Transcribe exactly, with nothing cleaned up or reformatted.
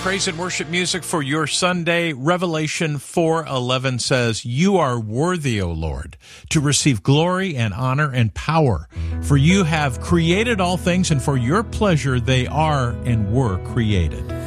praise and worship music for your Sunday. Revelation four eleven says, "You are worthy, O Lord, to receive glory and honor and power, for you have created all things, and for your pleasure they are and were created."